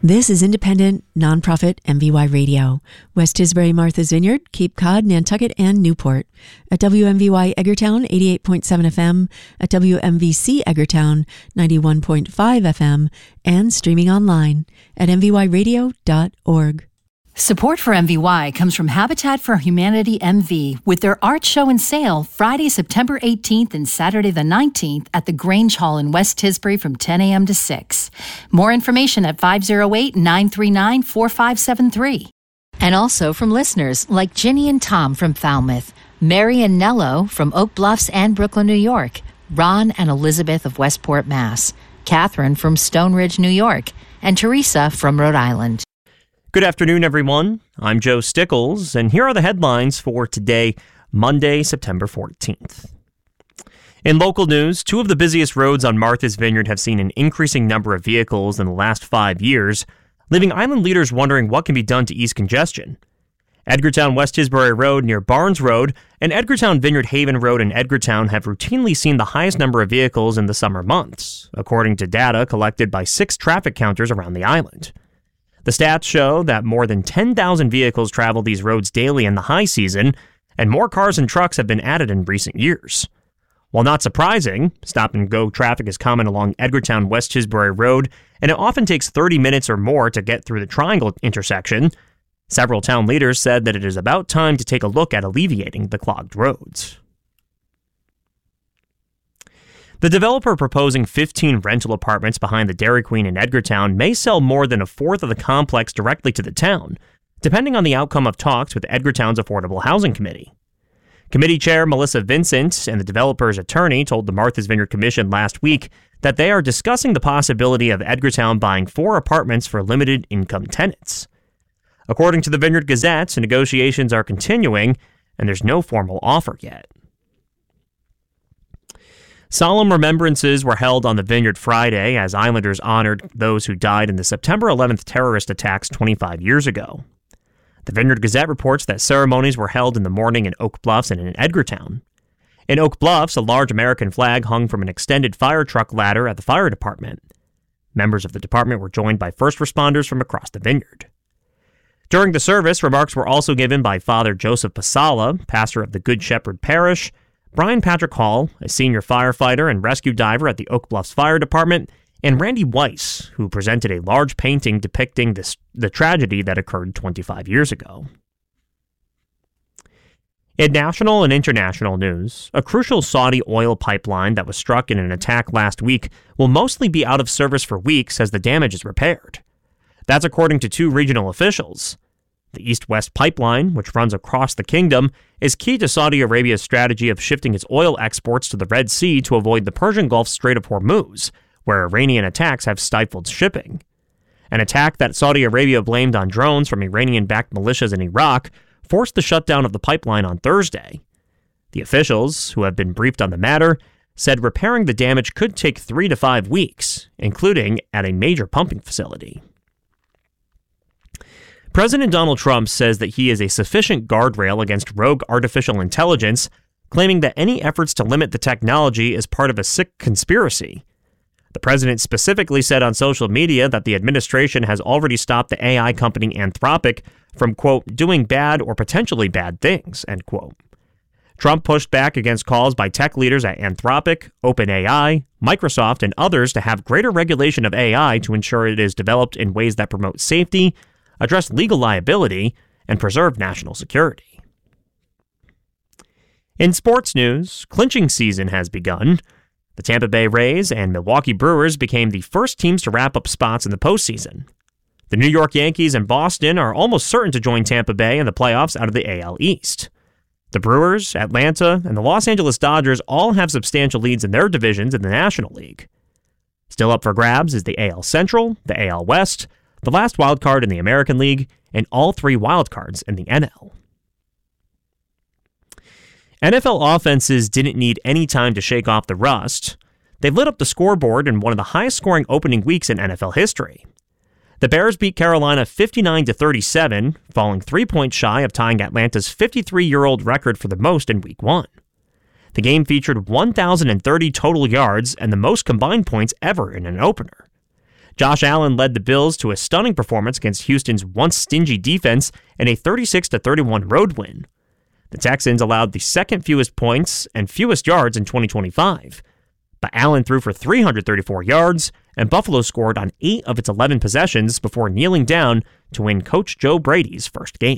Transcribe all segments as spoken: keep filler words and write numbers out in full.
This is independent, nonprofit M V Y Radio. West Tisbury, Martha's Vineyard, Cape Cod, Nantucket, and Newport. At W M V Y Edgartown, eighty-eight point seven F M. At W M V C Edgartown, ninety-one point five F M. And streaming online at m v y radio dot org. Support for M V Y comes from Habitat for Humanity M V with their art show and sale Friday, September eighteenth and Saturday the nineteenth at the Grange Hall in West Tisbury from ten a.m. to six. More information at five oh eight, nine three nine, four five seven three. And also from listeners like Ginny and Tom from Falmouth, Mary and Nello from Oak Bluffs and Brooklyn, New York, Ron and Elizabeth of Westport, Mass, Catherine from Stone Ridge, New York, and Teresa from Rhode Island. Good afternoon, everyone. I'm Joe Stickles, and here are the headlines for today, Monday, September fourteenth. In local news, two of the busiest roads on Martha's Vineyard have seen an increasing number of vehicles in the last five years, leaving island leaders wondering what can be done to ease congestion. Edgartown West Tisbury Road near Barnes Road and Edgartown Vineyard Haven Road in Edgartown have routinely seen the highest number of vehicles in the summer months, according to data collected by six traffic counters around the island. The stats show that more than ten thousand vehicles travel these roads daily in the high season, and more cars and trucks have been added in recent years. While not surprising, stop-and-go traffic is common along Edgartown West Tisbury Road, and it often takes thirty minutes or more to get through the Triangle intersection. Several town leaders said that it is about time to take a look at alleviating the clogged roads. The developer proposing fifteen rental apartments behind the Dairy Queen in Edgartown may sell more than a fourth of the complex directly to the town, depending on the outcome of talks with Edgartown's Affordable Housing Committee. Committee Chair Melissa Vincent and the developer's attorney told the Martha's Vineyard Commission last week that they are discussing the possibility of Edgartown buying four apartments for limited-income tenants. According to the Vineyard Gazette, negotiations are continuing, and there's no formal offer yet. Solemn remembrances were held on the Vineyard Friday as Islanders honored those who died in the September eleventh terrorist attacks twenty-five years ago. The Vineyard Gazette reports that ceremonies were held in the morning in Oak Bluffs and in Edgartown. In Oak Bluffs, a large American flag hung from an extended fire truck ladder at the fire department. Members of the department were joined by first responders from across the vineyard. During the service, remarks were also given by Father Joseph Pasala, pastor of the Good Shepherd Parish, Brian Patrick Hall, a senior firefighter and rescue diver at the Oak Bluffs Fire Department, and Randy Weiss, who presented a large painting depicting this, the tragedy that occurred twenty-five years ago. In national and international news, a crucial Saudi oil pipeline that was struck in an attack last week will mostly be out of service for weeks as the damage is repaired. That's according to two regional officials. The East-West pipeline, which runs across the kingdom, is key to Saudi Arabia's strategy of shifting its oil exports to the Red Sea to avoid the Persian Gulf Strait of Hormuz, where Iranian attacks have stifled shipping. An attack that Saudi Arabia blamed on drones from Iranian-backed militias in Iraq forced the shutdown of the pipeline on Thursday. The officials, who have been briefed on the matter, said repairing the damage could take three to five weeks, including at a major pumping facility. President Donald Trump says that he is a sufficient guardrail against rogue artificial intelligence, claiming that any efforts to limit the technology is part of a sick conspiracy. The president specifically said on social media that the administration has already stopped the A I company Anthropic from, quote, doing bad or potentially bad things, end quote. Trump pushed back against calls by tech leaders at Anthropic, OpenAI, Microsoft, and others to have greater regulation of A I to ensure it is developed in ways that promote safety, address legal liability, and preserve national security. In sports news, clinching season has begun. The Tampa Bay Rays and Milwaukee Brewers became the first teams to wrap up spots in the postseason. The New York Yankees and Boston are almost certain to join Tampa Bay in the playoffs out of the A L East. The Brewers, Atlanta, and the Los Angeles Dodgers all have substantial leads in their divisions in the National League. Still up for grabs is the A L Central, the A L West, the last wildcard in the American League, and all three wildcards in the N L. N F L offenses didn't need any time to shake off the rust. They lit up the scoreboard in one of the highest-scoring opening weeks in N F L history. The Bears beat Carolina fifty-nine to thirty-seven, falling three points shy of tying Atlanta's fifty-three-year-old record for the most in Week one. The game featured one thousand thirty total yards and the most combined points ever in an opener. Josh Allen led the Bills to a stunning performance against Houston's once stingy defense and a thirty-six to thirty-one road win. The Texans allowed the second fewest points and fewest yards in twenty twenty-five. But Allen threw for three hundred thirty-four yards, and Buffalo scored on eight of its eleven possessions before kneeling down to win Coach Joe Brady's first game.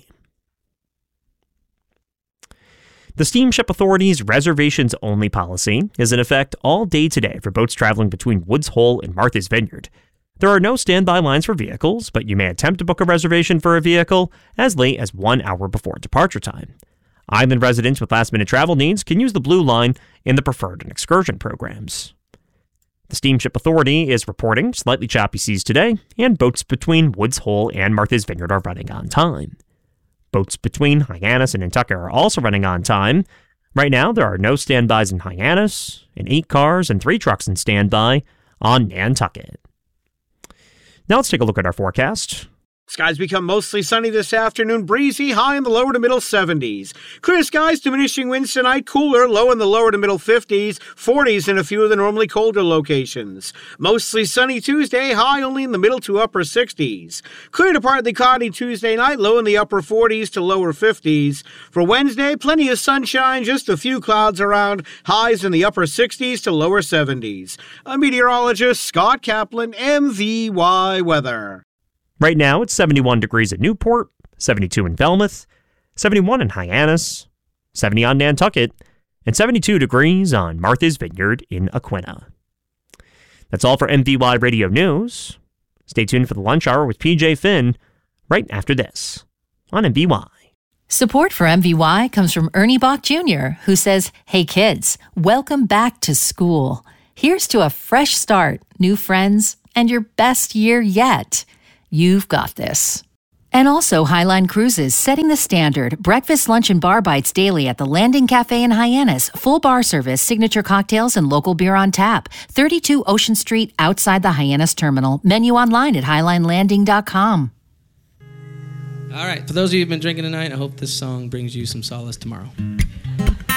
The Steamship Authority's reservations-only policy is in effect all day today for boats traveling between Woods Hole and Martha's Vineyard. There are no standby lines for vehicles, but you may attempt to book a reservation for a vehicle as late as one hour before departure time. Island residents with last-minute travel needs can use the Blue Line in the Preferred and Excursion programs. The Steamship Authority is reporting slightly choppy seas today, and boats between Woods Hole and Martha's Vineyard are running on time. Boats between Hyannis and Nantucket are also running on time. Right now, there are no standbys in Hyannis, and eight cars and three trucks in standby on Nantucket. Now let's take a look at our forecast. Skies become mostly sunny this afternoon, breezy, high in the lower to middle seventies. Clear skies, diminishing winds tonight, cooler, low in the lower to middle fifties, forties in a few of the normally colder locations. Mostly sunny Tuesday, high only in the middle to upper sixties. Clear to partly cloudy Tuesday night, low in the upper forties to lower fifties. For Wednesday, plenty of sunshine, just a few clouds around, highs in the upper sixties to lower seventies. A meteorologist, Scott Kaplan, M V Y Weather. Right now, it's seventy-one degrees at Newport, seventy-two in Falmouth, seventy-one in Hyannis, seventy on Nantucket, and seventy-two degrees on Martha's Vineyard in Aquina. That's all for M V Y Radio News. Stay tuned for the lunch hour with P J Finn right after this on M V Y. Support for M V Y comes from Ernie Bach Junior, who says, "Hey kids, welcome back to school. Here's to a fresh start, new friends, and your best year yet. You've got this." And also Highline Cruises, setting the standard. Breakfast, lunch, and bar bites daily at the Landing Cafe in Hyannis. Full bar service, signature cocktails, and local beer on tap. thirty-two Ocean Street outside the Hyannis Terminal. Menu online at highline landing dot com. All right, for those of you who've been drinking tonight, I hope this song brings you some solace tomorrow.